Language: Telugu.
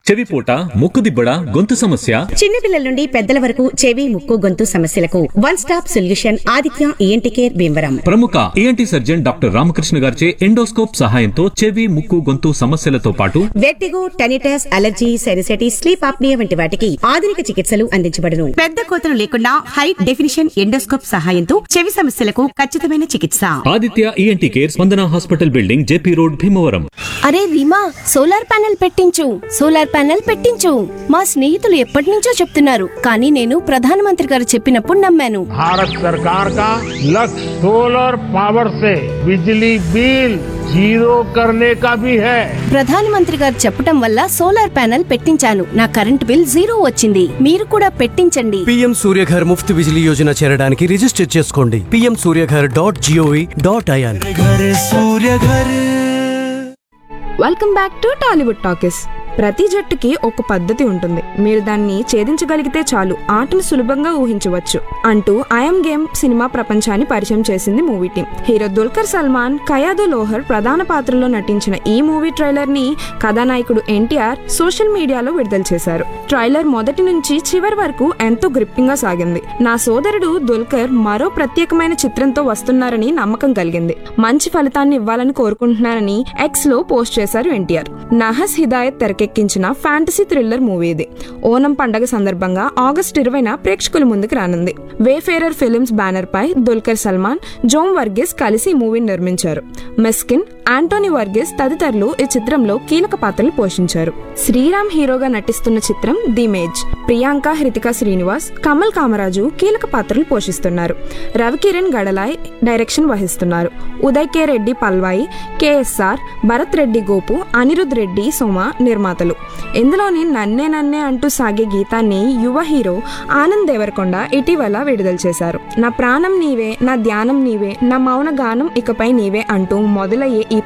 చెవిపోట, ముక్కుదిబ్బడ, గొంతు సమస్య, చిన్నపిల్లల నుండి పెద్దల వరకు చెవి, ముక్కు, గొంతు సమస్యలకు one stop solution Aditya ENT care Bhimavaram. ప్రముఖ ఈఎన్టీ సర్జన్ డాక్టర్ రామకృష్ణ గారిచే ఎండోస్కోప్ సహాయంతో చెవి, ముక్కు, గొంతు సమస్యలతో పాటు vertigo, tinnitus, allergy, sinusitis, sleep apnoea వంటి వాటికి ఆధునిక చికిత్సలు అందించబడును. పెద్ద కోతలు లేకుండా హై డెఫినిషన్ ఎండోస్కోప్ సహాయంతో చెవి సమస్యలకు ఖచ్చితమైన చికిత్స. ఆదిత్య ఈఎన్టీ కేర్, స్పందన hospital building, JP road, Bhimavaram. అరే రీమా, సోలార్ ప్యానెల్ పెట్టించు. మా స్నేహితులు ఎప్పటి నుంచో చెప్తున్నారు, కానీ నేను ప్రధానమంత్రి గారు చెప్పినప్పుడు నమ్మాను. భారత్ సర్కార్ కా లక్ష్య సోలార్ పవర్ సే బిజ్లీ బిల్ జీరో కర్నే కా భీ హై. ప్రధానమంత్రి గారు చెప్పడం వల్ల సోలార్ ప్యానెల్ పెట్టించాను. నా కరెంట్ బిల్ 0 వచ్చింది. మీరు కూడా పెట్టించండి. పీఎం సూర్యఘర్ ముఫ్త్ బిజిలీ యోజన చేరడానికి రిజిస్టర్ చేసుకోండి. pmsuryaghar.gov.in. Welcome back to Tollywood talkies. ప్రతి జట్టుకి ఒక పద్ధతి ఉంటుంది. మీరు దాన్ని ఛేదించగలిగితే చాలు ఆటను సులభంగా ఊహించవచ్చు అంటూ ఐఎమ్ గేమ్ సినిమా ప్రపంచాన్ని పరిచయం చేసింది movie team. Hero Dulquer Salman, Kayadu Lohar ప్రధాన పాత్రలో నటించిన ఈ మూవీ ట్రైలర్ ని కథానాయకుడు ఎన్టీఆర్ సోషల్ మీడియాలో విడుదల చేశారు. ట్రైలర్ మొదటి నుంచి చివరి వరకు ఎంతో గ్రిప్పింగ్ గా సాగింది. నా సోదరుడు దుల్కర్ మరో ప్రత్యేకమైన చిత్రంతో వస్తున్నారని నమ్మకం కలిగింది. మంచి ఫలితాన్ని ఇవ్వాలని కోరుకుంటున్నారని ఎక్స్ లో పోస్ట్ చేశారు ఎన్టీఆర్. నహస్ హిదాయత్ తెరకెక్కించిన ఫ్యాంటసీ థ్రిల్లర్ మూవీ ఇది. ఓనం పండగ సందర్భంగా ఆగస్టు 20న ప్రేక్షకుల ముందుకు రానుంది. వేఫేరర్ ఫిల్మ్స్ బ్యానర్ పై దుల్కర్ సల్మాన్, జోమ్ వర్గీస్ కలిసి ఈ మూవీని నిర్మించారు. మెస్కిన్, ఆంటోనీ వర్గీస్ తదితరులు ఈ చిత్రంలో కీలక పాత్రలు పోషించారు. శ్రీరామ్ హీరోగా నటిస్తున్న చిత్రం ది మేజ్. ప్రియాంక, హృతిక శ్రీనివాస్, కమల్ కామరాజు కీలక పాత్రలు పోషిస్తున్నారు. రవికిరణ్ గడలాయ్ డైరెక్షన్ వహిస్తున్నారు. ఉదయ్ కే రెడ్డి పల్వాయి, కేఎస్ఆర్, భరత్ రెడ్డి గోపు, అనిరుద్ రెడ్డి సోమ నిర్మాతలు. ఇందులోని నన్నే నన్నే అంటూ సాగే గీతాన్ని యువ హీరో ఆనంద్ దేవరకొండ ఇటీవల విడుదల చేశారు. నా ప్రాణం నీవే, నా ధ్యానం నీవే, నా మౌన గానం ఇకపై నీవే అంటూ మొదలయ్యే ఈ